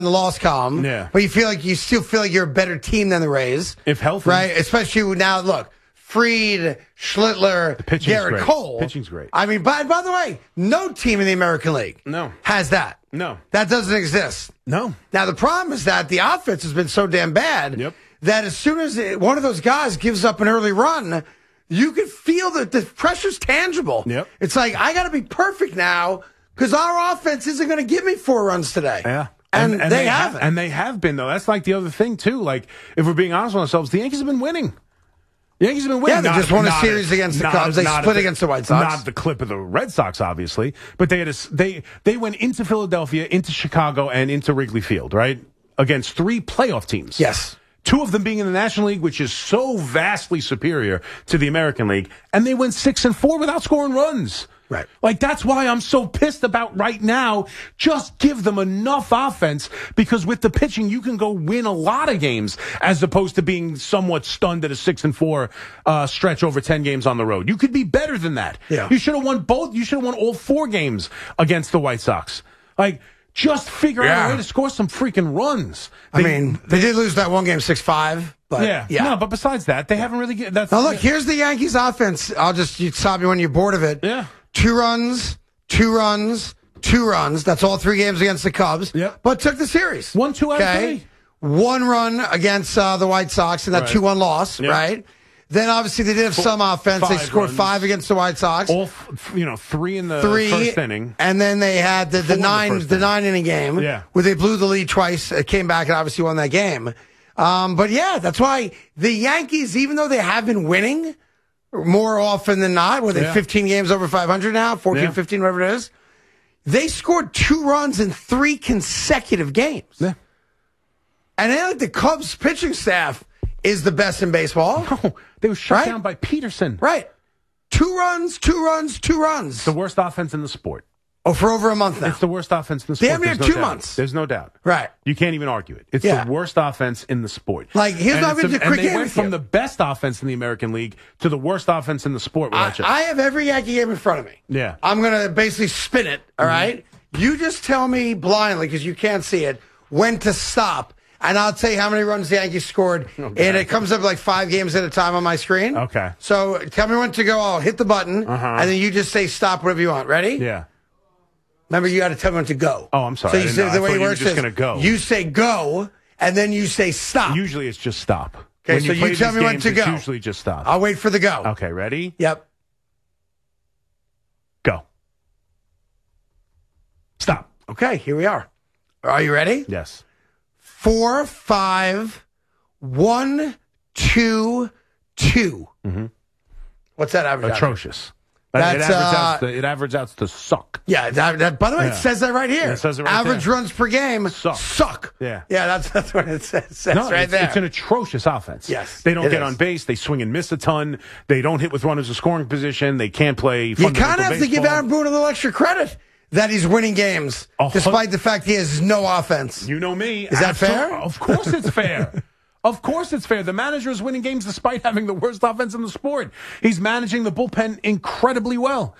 the loss column. Yeah. But you still feel like you're a better team than the Rays. If healthy. Right? Especially now, look, Fried, Schlittler, Garrett great. Cole. Pitching's great. I mean, by the way, no team in the American League has that. No. That doesn't exist. No. Now, the problem is that the offense has been so damn bad that as soon as one of those guys gives up an early run, you can feel that the pressure's tangible. Yep. It's like, I got to be perfect now because our offense isn't going to give me 4 runs today. Yeah. And they haven't. And they have been, though. That's like the other thing, too. Like, if we're being honest with ourselves, the Yankees have been winning. The Yankees have been winning. Yeah, they just won a series against the Cubs. They split against the White Sox. Not the clip of the Red Sox, obviously. But they went into Philadelphia, into Chicago, and into Wrigley Field, right? Against 3 playoff teams. Yes. 2 of them being in the National League, which is so vastly superior to the American League. And they went 6-4 without scoring runs. Right. Like, that's why I'm so pissed about right now. Just give them enough offense, because with the pitching, you can go win a lot of games as opposed to being somewhat stunned at a 6-4 stretch over 10 games on the road. You could be better than that. Yeah. You should have won both. You should have won all 4 games against the White Sox. Like, just figure out a way to score some freaking runs. I mean, they did lose that one game 6-5. But yeah. No, but besides that, they haven't really get that's. Now, look, here's the Yankees offense. You stop me when you're bored of it. Yeah. 2 runs, 2 runs, 2 runs. That's all 3 games against the Cubs. Yep. But took the series. 1-2 out of 3. 1 run against the White Sox in that 2-1 loss, right? Then obviously they did have some offense. They scored runs. 5 against the White Sox. All 3 in the first inning. And then they had the 9 inning game where they blew the lead twice. Came back and obviously won that game. But yeah, that's why the Yankees, even though they have been winning more often than not, where they're 15 games over 500 now, 14, 15, whatever it is, they scored 2 runs in 3 consecutive games. Yeah. And then the Cubs pitching staff is the best in baseball. No, they were shut down by Peterson. Right. 2 runs, 2 runs, 2 runs. The worst offense in the sport. Oh, for over a month now. It's the worst offense in the sport. Damn near 2 months. There's no doubt. Right. You can't even argue it. It's the worst offense in the sport. Like, here's what I'm going to do. Quick game. They went from the best offense in the American League to the worst offense in the sport. I have every Yankee game in front of me. Yeah. I'm going to basically spin it, all right? You just tell me blindly, because you can't see it, when to stop. And I'll tell you how many runs the Yankees scored. Okay. And it comes up like 5 games at a time on my screen. Okay. So tell me when to go. I'll hit the button. And then you just say stop whatever you want. Ready? Yeah. Remember, you got to tell me when to go. Oh, I'm sorry. So you say the way it works is go. you say go, and then you say stop. Usually it's just stop. Okay, so you tell me when to go. It's usually just stop. I'll wait for the go. Okay, ready? Yep. Go. Stop. Okay, here we are. Are you ready? Yes. 4, 5, 1, 2, 2. What's that average? Atrocious. That's, it averages out to suck. Yeah, by the way, it says that right here. Yeah, it says it right average there. runs per game suck. Yeah. Yeah, that's what it says right there. It's an atrocious offense. Yes. They don't get on base. They swing and miss a ton. They don't hit with runners in scoring position. They can't play You fundamental kind of have to give Aaron Boone a little extra credit that he's winning games, despite the fact he has no offense. You know me. Is that fair? Of course it's fair. Of course it's fair. The manager is winning games despite having the worst offense in the sport. He's managing the bullpen incredibly well.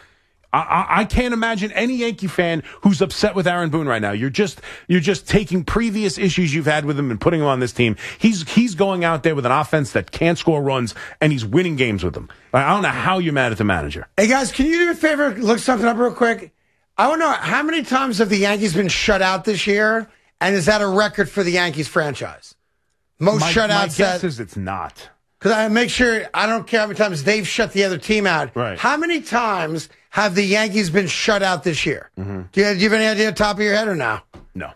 I can't imagine any Yankee fan who's upset with Aaron Boone right now. You're just taking previous issues you've had with him and putting him on this team. He's going out there with an offense that can't score runs, and he's winning games with them. I don't know how you're mad at the manager. Hey, guys, can you do me a favor? Look something up real quick. I want to know, how many times have the Yankees been shut out this year, and is that a record for the Yankees franchise? Most shutouts. My guess is it's not. Because I make sure, I don't care how many times they've shut the other team out. Right. How many times have the Yankees been shut out this year? Do you have any idea top of your head or no? No.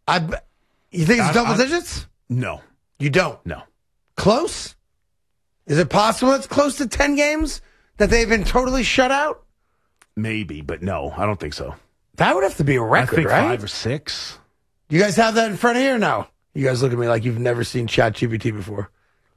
You think it's double digits? No. You don't? No. Close? Is it possible it's close to 10 games that they've been totally shut out? Maybe, but no, I don't think so. That would have to be a record, I think right? 5 or 6. You guys have that in front of you or no? You guys look at me like you've never seen ChatGPT before.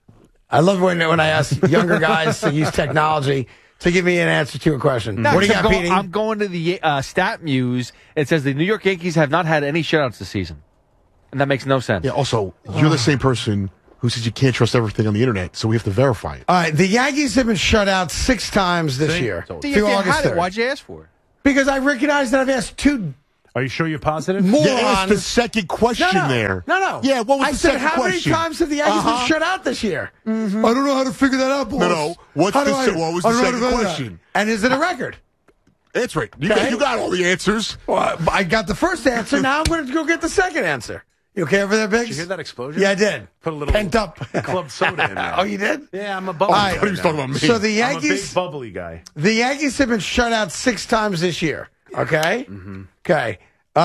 I love when I ask younger guys to use technology to give me an answer to a question. No, what do you got, Petey? I'm going to the Stat Muse. It says the New York Yankees have not had any shutouts this season. And that makes no sense. Yeah, also, you're the same person who says you can't trust everything on the internet, so we have to verify it. All right, the Yankees have been shut out 6 times this year. So if you had it, why'd you ask for it? Because I recognize that I've asked 2 Are you sure you're positive? Morons. You asked the second question there. No. Yeah, what was I the said, second how question? many times have the Yankees been shut out this year? Mm-hmm. I don't know how to figure that out, boys. No. What was the second question? And is it a record? That's right. You Okay. got all the answers. Well, I got the first answer. Now I'm going to go get the second answer. You okay over there, Biggs? Did you hear that explosion? Yeah, I did. Put a little pent up club soda in there. Oh, you did? Yeah, I'm a bubbly All right. guy. I thought he was talking about me. So the I'm a big Yankees, bubbly guy. the Yankees have been shut out 6 times this year. Okay. Mm-hmm. Okay.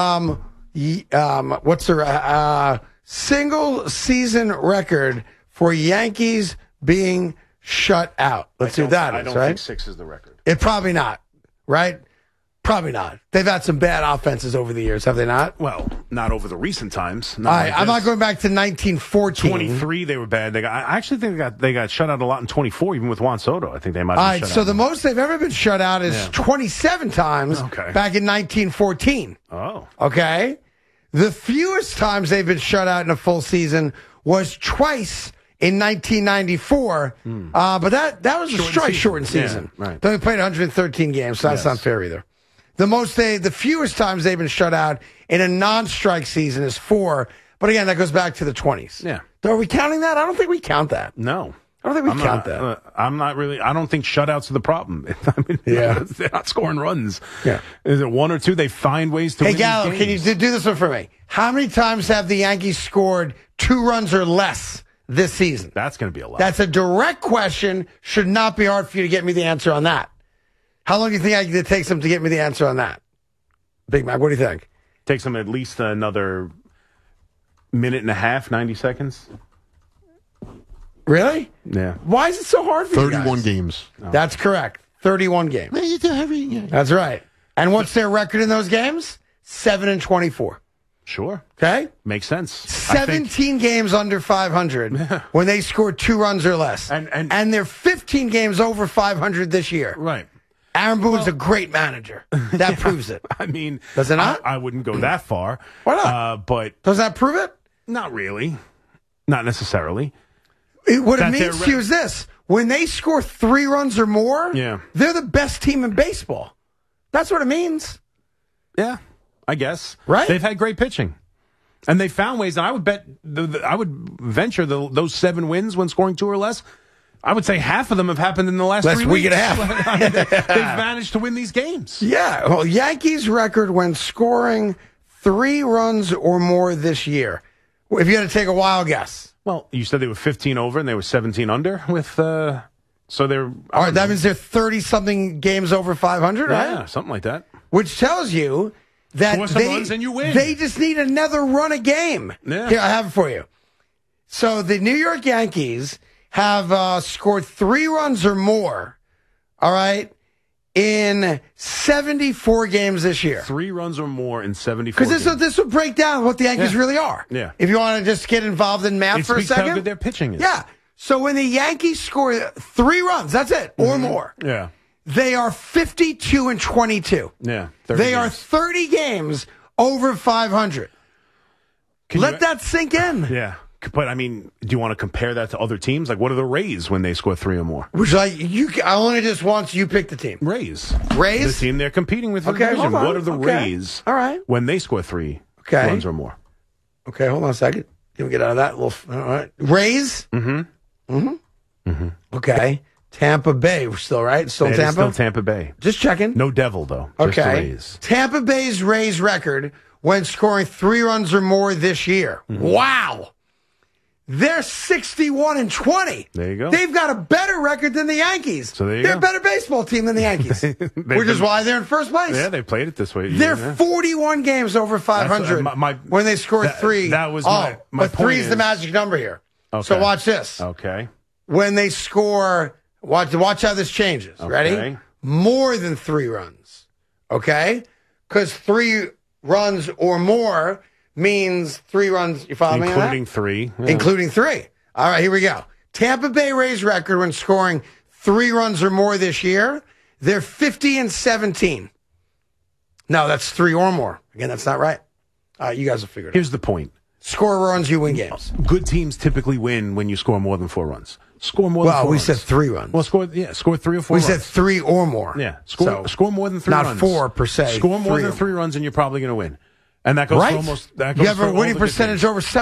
What's the single season record for Yankees being shut out? Let's see what that is. I don't right? think 6 is the record. It probably not. Right. Probably not. They've had some bad offenses over the years, have they not? Well, not over the recent times. All right, I'm not going back to 1914. 23, they were bad. I actually think they got shut out a lot in 24, even with Juan Soto. I think they might have All been right, shut so out. the most they've ever been shut out is 27 times back in 1914. Oh. Okay? The fewest times they've been shut out in a full season was twice in 1994. But that was a shortened season. Yeah, right. They only played 113 games, so that's not fair either. The fewest times they've been shut out in a non-strike season is 4. But again, that goes back to the 20s. Yeah. Are we counting that? I don't think we count that. No. I don't think we count that. I'm not really. I don't think shutouts are the problem. I mean, they're not scoring runs. Yeah. Is it 1 or 2? They find ways to win Hey, Gallo, these can you games. do this one for me? How many times have the Yankees scored 2 runs or less this season? That's going to be a lot. That's a direct question. Should not be hard for you to get me the answer on that. How long do you think it takes them to get me the answer on that? Big Mac, what do you think? Takes them at least another minute and a half, 90 seconds. Really? Yeah. Why is it so hard for you 31 guys? games. That's correct. 31 games. That's right. And what's their record in those games? 7-24. Sure. Okay? Makes sense. 17 games under 500 when they scored 2 runs or less. And they're 15 games over 500 this year. Right. Aaron Boone's a great manager. That proves it. I mean, does it not? I wouldn't go that far. Why not? But does that prove it? Not really. Not necessarily. What it means to you is this. When they score 3 runs or more, they're the best team in baseball. That's what it means. Yeah, I guess. Right? They've had great pitching. And they found ways. And I would bet, I would venture those 7 wins when scoring 2 or less, I would say half of them have happened in the last 3 weeks. Week and a half. I mean, they've managed to win these games. Yeah. Well, Yankees record when scoring 3 runs or more this year. If you had to take a wild guess. Well, you said they were 15 over and they were 17 under with, so they're. All right, that means they're 30-something games over 500, right? Yeah, something like that. Which tells you that Score some runs and you win. They just need another run a game. Yeah. Here, I have it for you. So the New York Yankees have scored 3 runs or more, all right, in 74 games this year. 3 runs or more in 74 games. Because this will break down what the Yankees really are. Yeah. If you want to just get involved in math for a second. How good their pitching is. Yeah. So when the Yankees score 3 runs, that's it, or more. Yeah. They are 52-22. Yeah. They are 30 games over 500. Let that sink in. Yeah. But, I mean, do you want to compare that to other teams? Like, what are the Rays when they score 3 or more? Which, I only just once you pick the team. Rays. The team they're competing with. Okay, The division. hold on. What are the Rays? All right. When they score 3 runs or more? Okay, hold on a second. Can we get out of that? All right. Rays? Okay. Tampa Bay, still right? Still It is Tampa? still Tampa Bay. Just checking. No Devil, though. Just the Okay. Rays. Tampa Bay's Rays record when scoring 3 runs or more this year. Wow. They're 61-20. There you go. They've got a better record than the Yankees. So there you they're go. a better baseball team than the Yankees, which is why they're in first place. Yeah, they played it this way. They're 41 games over 500 when they scored 3. That was my but 3 is the point magic number here. Okay. So watch this. Okay. When they score, watch how this changes. Okay. Ready? More than 3 runs. Okay? Because 3 runs or more means 3 runs. You follow me on that? Including 3. Yeah. Including 3. All right, here we go. Tampa Bay Rays record when scoring 3 runs or more this year, they're 50-17. No, that's 3 or more. Again, that's not right. You guys will figure it out. Here's the point. Score runs, you win games. Good teams typically win when you score more than 4 runs. Score more than 4 runs. Well, we said 3 runs. Well, score 3 or 4 runs. We said 3 or more. Yeah, score more than 3 runs. Not 4 per se. Score more than 3 runs and you're probably going to win. And that goes for almost... You have a winning percentage over 7.